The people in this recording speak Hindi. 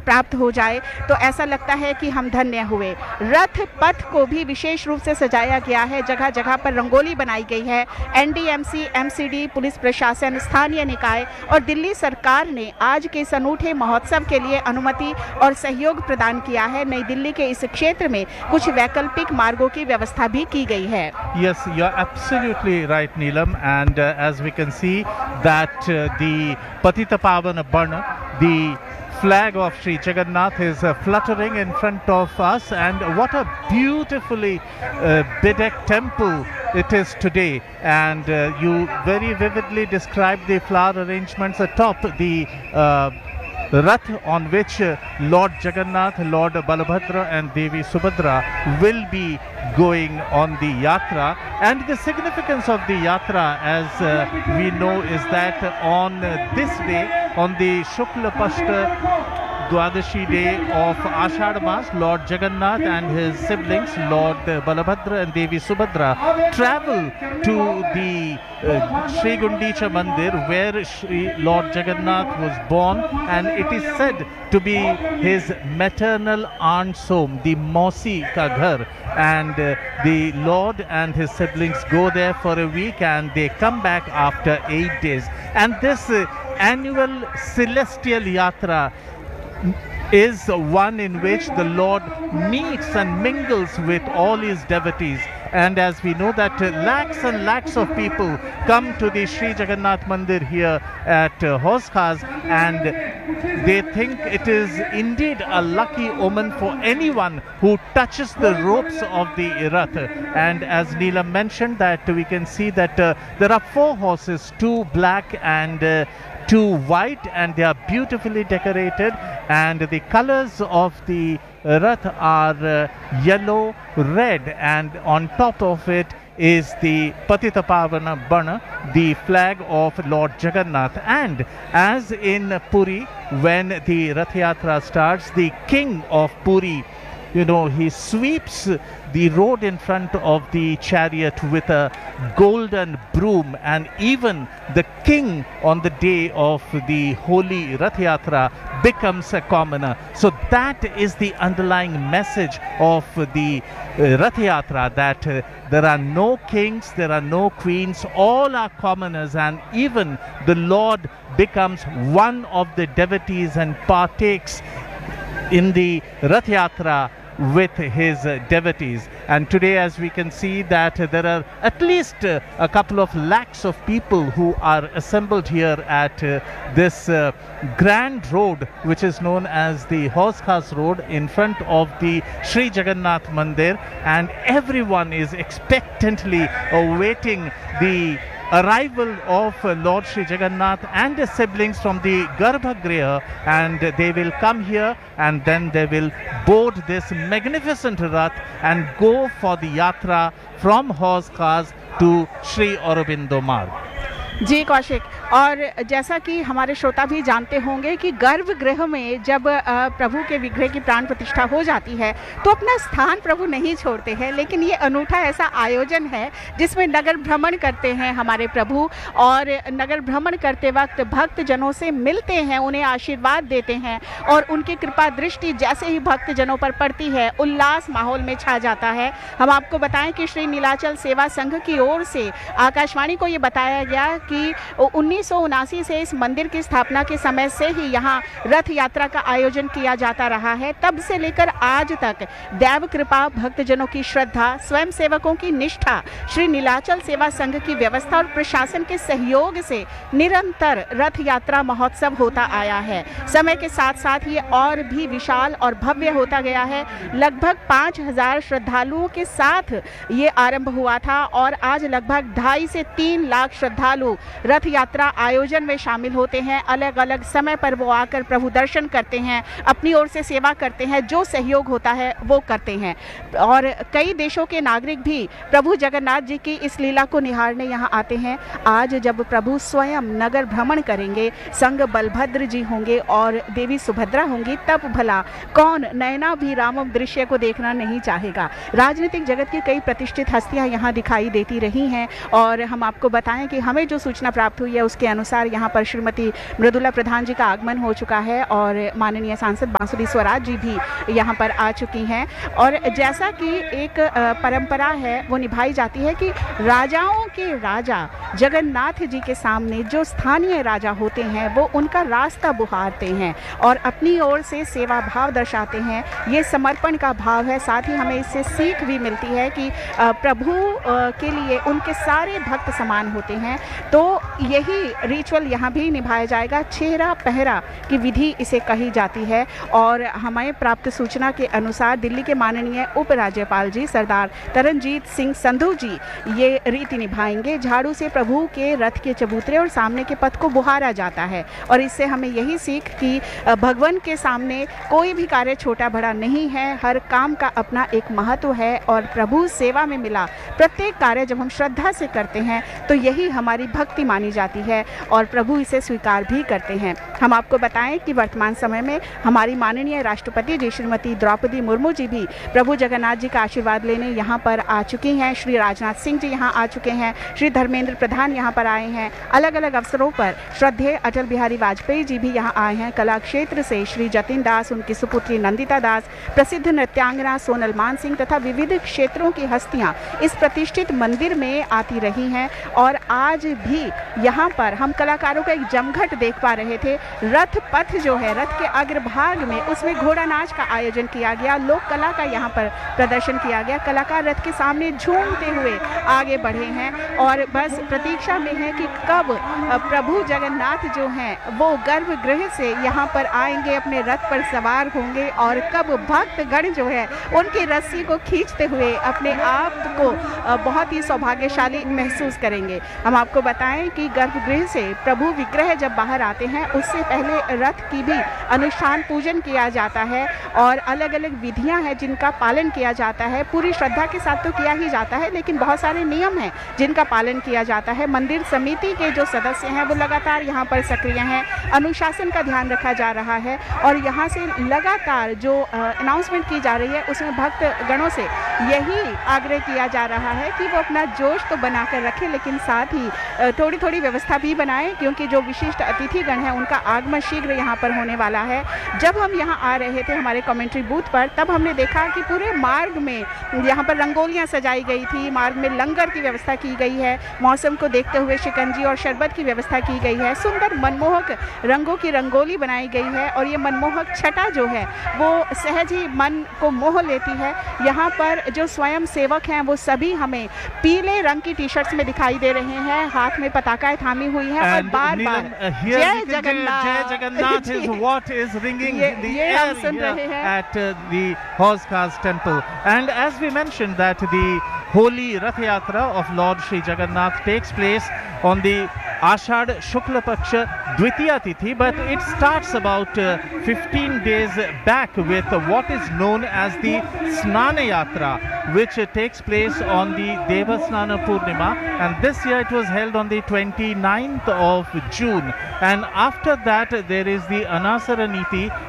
प्राप्त हो जाए तो ऐसा लगता है कि हम धन्य हुए। रथ पथ को भी विशेष रूप से सजाया गया है, जगह जगह पर रंगोली बनाई गई है। एनडीएमसी, एमसीडी, पुलिस प्रशासन, स्थानीय निकाय और दिल्ली सरकार ने आज के इस अनूठे महोत्सव के लिए अनुमति और सहयोग प्रदान किया है। नई दिल्ली के इस क्षेत्र में कुछ वैकल्पिक मार्गों की व्यवस्था भी की गई है। Yes, you're absolutely right, Neelam. And as we can see that the Patita Pavana Barna, the flag of Sri Jagannath is fluttering in front of us, and what a beautifully bedecked temple it is today. And you very vividly described the flower arrangements atop the Rath on which Lord Jagannath, Lord Balabhadra and Devi Subhadra will be going on the Yatra. And the significance of the Yatra, as we know, is that on this day, on the Shukla Pashta Dwadashi day of Ashadh Mas, Lord Jagannath and his siblings, Lord Balabhadra and Devi Subhadra, travel to the Sri Gundicha Mandir, where Lord Jagannath was born, and it is said to be his maternal aunt's home, the Mausi ka ghar. And the Lord and his siblings go there for a week and they come back after 8 days. And this annual celestial yatra is one in which the Lord meets and mingles with all his devotees. And as we know that lakhs and lakhs of people come to the Sri Jagannath Mandir here at Hauz Khas, and they think it is indeed a lucky omen for anyone who touches the ropes of the Rath. And as Neelam mentioned, that we can see that there are 4 horses, 2 black and 2 white, and they are beautifully decorated, and the colors of the Rath are yellow, red, and on top of it is the Patita Pavana Barna, the flag of Lord Jagannath. And as in Puri, when the Rath Yatra starts, the king of Puri, you know, he sweeps the road in front of the chariot with a golden broom, and even the king on the day of the holy Rath Yatra becomes a commoner. So that is the underlying message of the Rath Yatra, that there are no kings, there are no queens, all are commoners, and even the Lord becomes one of the devotees and partakes in the Rath Yatra with his devotees. And today, as we can see, that there are at least a couple of lakhs of people who are assembled here at this grand road, which is known as the Hauz Khas Road, in front of the Sri Jagannath Mandir, and everyone is expectantly awaiting the arrival of Lord Sri Jagannath and his siblings from the Garbhagriha, and they will come here and then they will board this magnificent Rath and go for the Yatra from Hauz Khas to Sri Aurobindo Marg. जी कौशिक, और जैसा कि हमारे श्रोता भी जानते होंगे कि गर्भगृह में जब प्रभु के विग्रह की प्राण प्रतिष्ठा हो जाती है तो अपना स्थान प्रभु नहीं छोड़ते हैं, लेकिन ये अनूठा ऐसा आयोजन है जिसमें नगर भ्रमण करते हैं हमारे प्रभु, और नगर भ्रमण करते वक्त भक्त जनों से मिलते हैं, उन्हें आशीर्वाद देते हैं, और उनकी कृपा दृष्टि जैसे ही भक्त जनों पर पड़ती है उल्लास माहौल में छा जाता है। हम आपको बताएं कि श्री नीलाचल सेवा संघ की ओर से आकाशवाणी को ये बताया गया कि 1979 से इस मंदिर की स्थापना के समय से ही यहाँ रथ यात्रा का आयोजन किया जाता रहा है। तब से लेकर आज तक दैव कृपा, भक्तजनों की श्रद्धा, स्वयं सेवकों की निष्ठा, श्री नीलाचल सेवा संघ की व्यवस्था और प्रशासन के सहयोग से निरंतर रथ यात्रा महोत्सव होता आया है। समय के साथ साथ ये और भी विशाल और भव्य होता गया है। लगभग 5000 श्रद्धालुओं के साथ ये आरंभ हुआ था और आज लगभग 2.5 से 3 लाख श्रद्धालु रथ यात्रा आयोजन में शामिल होते हैं। अलग अलग समय पर वो आकर प्रभु दर्शन करते हैं, अपनी ओर से सेवा करते हैं, जो सहयोग होता है वो करते हैं। और कई देशों के नागरिक भी प्रभु जगन्नाथ जी की इस लीला को निहारने यहाँ आते हैं। आज जब प्रभु स्वयं नगर भ्रमण करेंगे, संग बलभद्र जी होंगे और देवी सुभद्रा होंगी, तब भला कौन नयनाभिराम दृश्य को देखना नहीं चाहेगा। राजनीतिक जगत की कई प्रतिष्ठित हस्तियां यहाँ दिखाई देती रही हैं, और हम आपको बताएं कि हमें जो सूचना प्राप्त हुई है उसके जिसके अनुसार यहाँ पर श्रीमती मृदुला प्रधान जी का आगमन हो चुका है और माननीय सांसद बांसुरी स्वराज जी भी यहाँ पर आ चुकी हैं। और जैसा कि एक परंपरा है वो निभाई जाती है कि राजाओं के राजा जगन्नाथ जी के सामने जो स्थानीय राजा होते हैं वो उनका रास्ता बुहारते हैं और अपनी ओर से सेवा भाव दर्शाते हैं। ये समर्पण का भाव है। साथ ही हमें इससे सीख भी मिलती है कि प्रभु के लिए उनके सारे भक्त समान होते हैं। तो यही रिचुअल यहाँ भी निभाया जाएगा। छेहरा पहरा की विधि इसे कही जाती है और हमें प्राप्त सूचना के अनुसार दिल्ली के माननीय उपराज्यपाल जी सरदार तरनजीत सिंह संधू जी ये रीति निभाएंगे। झाड़ू से प्रभु के रथ के चबूतरे और सामने के पथ को बुहारा जाता है और इससे हमें यही सीख कि भगवान के सामने कोई भी कार्य छोटा बड़ा नहीं है, हर काम का अपना एक महत्व है और प्रभु सेवा में मिला प्रत्येक कार्य जब हम श्रद्धा से करते हैं तो यही हमारी भक्ति मानी जाती है और प्रभु इसे स्वीकार भी करते हैं। हम आपको बताएं कि वर्तमान समय में हमारी माननीय राष्ट्रपति जी श्रीमती द्रौपदी मुर्मू जी भी प्रभु जगन्नाथ जी का आशीर्वाद लेने यहाँ पर आ चुकी हैं। श्री राजनाथ सिंह जी यहाँ आ चुके हैं, श्री धर्मेंद्र प्रधान यहाँ पर आए हैं। अलग अलग अवसरों पर श्रद्धेय अटल बिहारी वाजपेयी जी भी यहाँ आए हैं। कला क्षेत्र से श्री जतिन दास, उनकी सुपुत्री नंदिता दास, प्रसिद्ध नृत्यांगना सोनल मान सिंह तथा विविध क्षेत्रों की हस्तियाँ इस प्रतिष्ठित मंदिर में आती रही हैं और आज भी यहाँ पर हम कलाकारों का एक जमघट देख पा रहे थे। रथ पथ जो है रथ के अग्रभाग में उसमें घोड़ा नाच का आयोजन किया गया, लोक कला का यहाँ पर प्रदर्शन किया गया। कलाकार रथ के सामने झूमते हुए आगे बढ़े हैं और बस प्रतीक्षा में है कि कब प्रभु जगन्नाथ जो हैं वो गर्भगृह से यहाँ पर आएंगे, अपने रथ पर सवार होंगे और कब भक्तगण जो है उनकी रस्सी को खींचते हुए अपने आप को बहुत ही सौभाग्यशाली महसूस करेंगे। हम आपको बताएं कि गर्भगृह से प्रभु विग्रह जब बाहर आते हैं उससे पहले रथ की भी अनुष्ठान पूजन किया जाता है और अलग अलग विधियां हैं जिनका पालन किया जाता है। पूरी श्रद्धा के साथ तो किया ही जाता है लेकिन बहुत सारे नियम हैं जिनका पालन किया जाता है। मंदिर समिति के जो सदस्य हैं वो लगातार यहाँ पर सक्रिय हैं, अनुशासन का ध्यान रखा जा रहा है और यहाँ से लगातार जो अनाउंसमेंट की जा रही है उसमें भक्त गणों से यही आग्रह किया जा रहा है कि वो अपना जोश तो बनाकर रखें लेकिन साथ ही थोड़ी थोड़ी व्यवस्था भी बनाएं क्योंकि जो विशिष्ट अतिथिगण हैं उनका आगमन शीघ्र यहाँ पर होने वाला है। जब हम यहाँ आ रहे थे हमारे कमेंट्री बूथ पर तब हमने देखा कि पूरे मार्ग में यहाँ पर रंगोलियाँ सजाई गई थी, मार्ग में लंगर की व्यवस्था की गई है, मौसम को देखते हुए शिकंजी और शरबत की व्यवस्था की गई है, सुंदर मनमोहक रंगों की रंगोली बनाई गई है और ये मनमोहक छटा जो है वो सहज ही मन को मोह लेती है। यहाँ पर जो स्वयं सेवक हैं वो सभी हमें पीले रंग की टी शर्ट्स में दिखाई दे रहे हैं, हाथ में पताकाएं थामी हुई हैं और बार बार जय Jagannath is what is ringing in the air here at the Hoskas temple. And as we mentioned that the holy Rath Yatra of Lord Sri Jagannath takes place on the Ashad Shukla Paksha Dvitiya Tithi, but it starts about 15 days back with what is known as the Snana Yatra, which takes place on the Devasnana Purnima, and this year it was held on the 29th of June. And after that there is the Anasara Niti,